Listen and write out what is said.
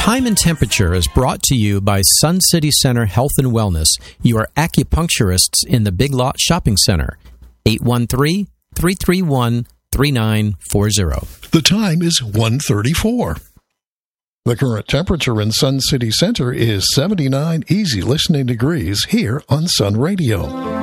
Time and Temperature is brought to you by Sun City Center Health and Wellness, your acupuncturists in the Big Lot Shopping Center. 813-331-3940. The time is 1:34. The current temperature in Sun City Center is 79 easy listening degrees here on Sun Radio.